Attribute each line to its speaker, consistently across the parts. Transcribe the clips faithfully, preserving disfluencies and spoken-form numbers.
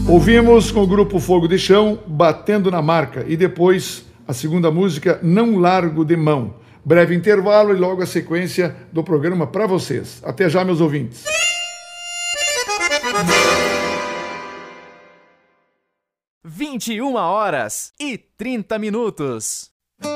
Speaker 1: Ouvimos com o grupo Fogo de Chão, Batendo na Marca, e depois a segunda música, Não Largo de Mão. Breve intervalo e logo a sequência do programa para vocês. Até já, meus ouvintes.
Speaker 2: vinte e uma horas e trinta minutos.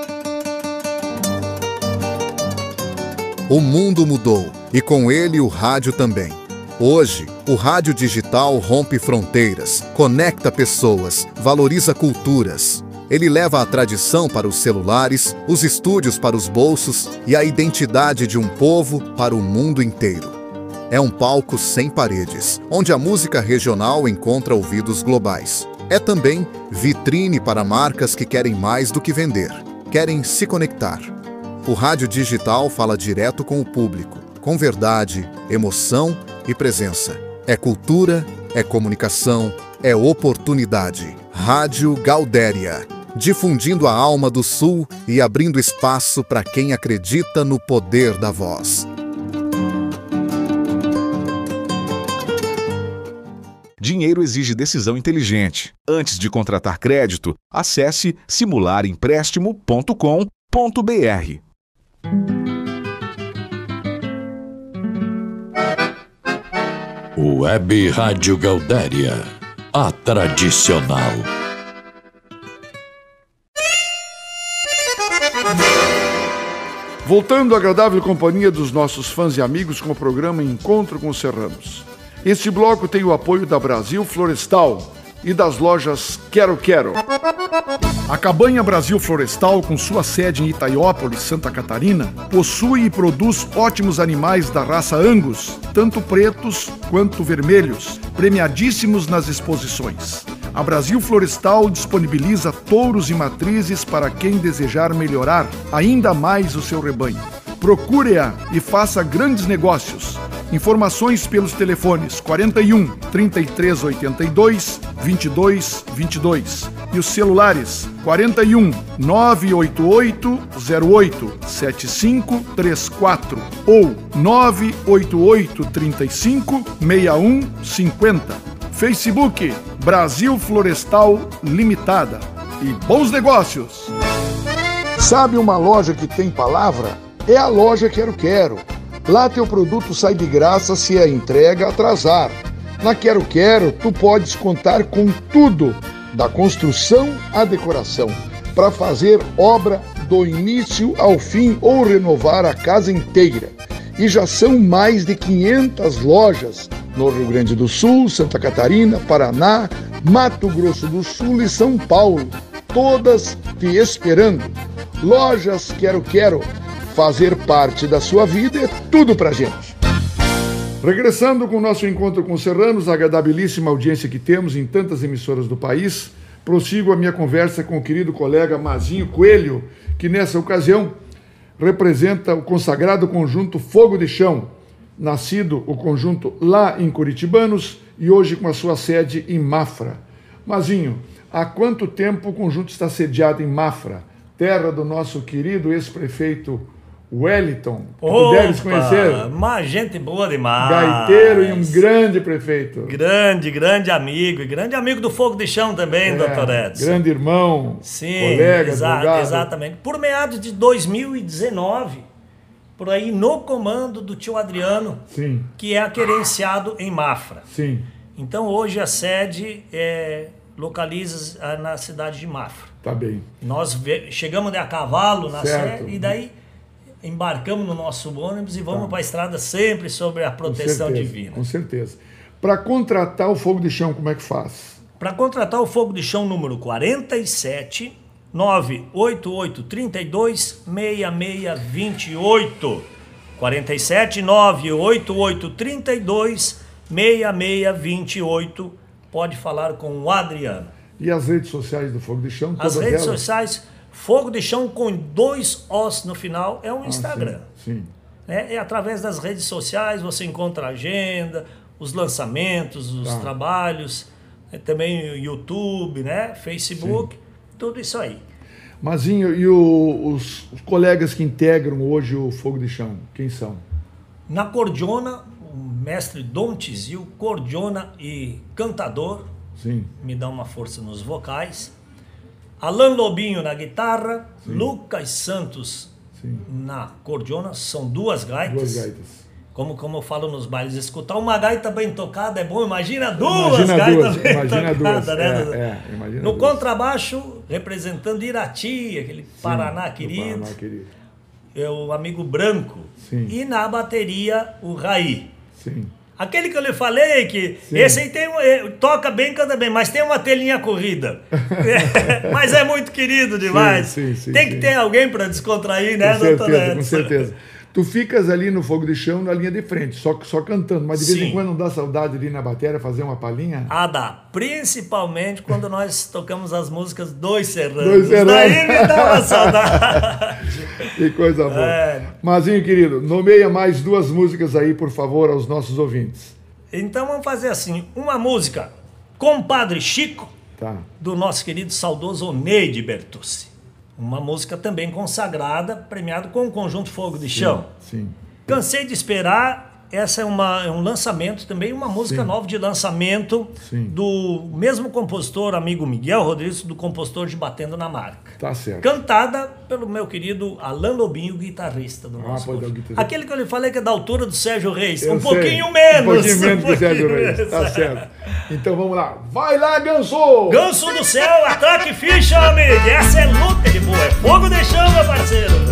Speaker 3: O mundo mudou e com ele o rádio também. Hoje, o rádio digital rompe fronteiras, conecta pessoas, valoriza culturas. Ele leva a tradição para os celulares, os estúdios para os bolsos e a identidade de um povo para o mundo inteiro. É um palco sem paredes, onde a música regional encontra ouvidos globais. É também vitrine para marcas que querem mais do que vender, querem se conectar. O rádio digital fala direto com o público, com verdade, emoção e presença. É cultura, é comunicação, é oportunidade. Rádio Gaudéria, difundindo a alma do Sul e abrindo espaço para quem acredita no poder da voz.
Speaker 4: Dinheiro exige decisão inteligente. Antes de contratar crédito, acesse simular empréstimo ponto com ponto br.
Speaker 5: Web Rádio Gaudéria, a tradicional.
Speaker 1: Voltando à agradável companhia dos nossos fãs e amigos com o programa Encontro com os Serranos. Este bloco tem o apoio da Brasil Florestal e das lojas Quero Quero. A Cabanha Brasil Florestal, com sua sede em Itaiópolis, Santa Catarina, possui e produz ótimos animais da raça Angus, tanto pretos quanto vermelhos, premiadíssimos nas exposições. A Brasil Florestal disponibiliza touros e matrizes para quem desejar melhorar ainda mais o seu rebanho. Procure-a e faça grandes negócios. Informações pelos telefones quarenta e um, trinta e três oitenta e dois, vinte e dois vinte e dois e os celulares quarenta e um, nove oito oito, zero oito, sete cinco três quatro ou nove oito oito, trinta e cinco, sessenta e um cinquenta. Facebook Brasil Florestal Limitada. E bons negócios! Sabe uma loja que tem palavra? É a loja Quero Quero. Lá teu produto sai de graça se a entrega atrasar. Na Quero Quero, tu podes contar com tudo, da construção à decoração, para fazer obra do início ao fim ou renovar a casa inteira. E já são mais de quinhentas lojas no Rio Grande do Sul, Santa Catarina, Paraná, Mato Grosso do Sul e São Paulo, todas te esperando. Lojas Quero Quero. Fazer parte da sua vida é tudo pra gente. Regressando com o nosso encontro com os serranos, a agradabilíssima audiência que temos em tantas emissoras do país, prossigo a minha conversa com o querido colega Mazinho Coelho, que nessa ocasião representa o consagrado conjunto Fogo de Chão, nascido o conjunto lá em Curitibanos e hoje com a sua sede em Mafra. Mazinho, há quanto tempo o conjunto está sediado em Mafra, terra do nosso querido ex-prefeito Wellington, que tu deves conhecer?
Speaker 6: Uma gente boa demais.
Speaker 1: Gaiteiro e um grande prefeito.
Speaker 6: Grande, grande amigo. E grande amigo do Fogo de Chão também, é, doutor Edson.
Speaker 1: Grande irmão,
Speaker 6: sim,
Speaker 1: colega,
Speaker 6: exa
Speaker 1: advogado.
Speaker 6: Exatamente. Por meados de dois mil e dezenove, por aí no comando do tio Adriano,
Speaker 1: sim,
Speaker 6: que é querenciado em Mafra.
Speaker 1: Sim.
Speaker 6: Então hoje a sede é, localiza na cidade de Mafra.
Speaker 1: Tá bem.
Speaker 6: Nós chegamos de a cavalo na
Speaker 1: certo.
Speaker 6: sede e daí embarcamos no nosso ônibus e vamos tá. para a estrada sempre sobre a proteção
Speaker 1: com certeza,
Speaker 6: divina.
Speaker 1: Com certeza. Para contratar o Fogo de Chão, como é que faz?
Speaker 6: Para contratar o Fogo de Chão, número quarenta e sete, nove oito oito, trinta e dois, sessenta e seis vinte e oito. quarenta e sete, nove oito oito, trinta e dois, sessenta e seis vinte e oito. Pode falar com o Adriano.
Speaker 1: E as redes sociais do Fogo de Chão?
Speaker 6: As redes
Speaker 1: elas?
Speaker 6: sociais, Fogo de Chão com dois Os no final, é um ah, Instagram.
Speaker 1: Sim, sim.
Speaker 6: É, é através das redes sociais, você encontra a agenda, os lançamentos, os tá. trabalhos, é, também o YouTube, né? Facebook, sim. tudo isso aí.
Speaker 1: Mazinho, e o, os, os colegas que integram hoje o Fogo de Chão, quem são?
Speaker 6: Na cordiona, o mestre Dom Tizil, cordiona e cantador,
Speaker 1: Sim.
Speaker 6: me dá uma força nos vocais. Alan Lobinho na guitarra, Sim. Lucas Santos Sim. na cordiona, são duas gaitas.
Speaker 1: Duas gaitas.
Speaker 6: Como, como eu falo nos bailes, escutar uma gaita bem tocada é bom, imagina duas
Speaker 1: imagina
Speaker 6: gaitas
Speaker 1: duas,
Speaker 6: bem
Speaker 1: imagina
Speaker 6: tocadas.
Speaker 1: Duas.
Speaker 6: Né?
Speaker 1: É, é, imagina
Speaker 6: no
Speaker 1: duas.
Speaker 6: Contrabaixo, representando Irati, aquele Sim, Paraná querido,
Speaker 1: Paraná querido.
Speaker 6: É o amigo Branco. Sim. E na bateria, o Raí.
Speaker 1: Sim.
Speaker 6: Aquele que eu lhe falei, que Sim. esse aí tem, toca bem, canta bem, mas tem uma telinha corrida. Mas é muito querido demais.
Speaker 1: Sim, sim, sim,
Speaker 6: tem que
Speaker 1: sim.
Speaker 6: ter alguém para descontrair, né,
Speaker 1: com
Speaker 6: doutor
Speaker 1: certeza,
Speaker 6: Edson?
Speaker 1: Com certeza. Tu ficas ali no fogo de chão, na linha de frente, só, só cantando, mas de vez
Speaker 6: Sim.
Speaker 1: em quando não dá saudade de ir na bateria fazer uma palhinha?
Speaker 6: Ah, dá. Principalmente quando nós tocamos as músicas Dois Serranos.
Speaker 1: Dois Serranos.
Speaker 6: Daí me dá uma saudade.
Speaker 1: Que coisa boa.
Speaker 6: É.
Speaker 1: Mazinho, querido, nomeia mais duas músicas aí, por favor, aos nossos ouvintes.
Speaker 6: Então vamos fazer assim, uma música, Compadre Chico,
Speaker 1: tá.
Speaker 6: do nosso querido saudoso Oneide Bertucci. Uma música também consagrada, premiada com o Conjunto Fogo de Chão.
Speaker 1: Sim, sim.
Speaker 6: Cansei de Esperar, essa é, uma, é um lançamento também, uma música
Speaker 1: Sim.
Speaker 6: nova de lançamento
Speaker 1: Sim.
Speaker 6: do mesmo compositor, amigo Miguel Rodrigues, do compositor de Batendo na Marca.
Speaker 1: Tá certo.
Speaker 6: Cantada pelo meu querido Alan Lobinho, guitarrista do
Speaker 1: Ah,
Speaker 6: nosso
Speaker 1: pode dar o
Speaker 6: curso.
Speaker 1: guitarrista.
Speaker 6: Aquele que eu lhe falei que é da altura do Sérgio Reis.
Speaker 1: Eu
Speaker 6: um
Speaker 1: sei.
Speaker 6: pouquinho menos.
Speaker 1: Um pouquinho menos
Speaker 6: um
Speaker 1: que o Sérgio
Speaker 6: pouquinho
Speaker 1: Reis. Tá
Speaker 6: menos.
Speaker 1: certo. Então vamos lá. Vai lá, Ganso!
Speaker 6: Ganso do céu, atraque ficha, amigo. Essa é luta de boa. É fogo de chão, meu parceiro.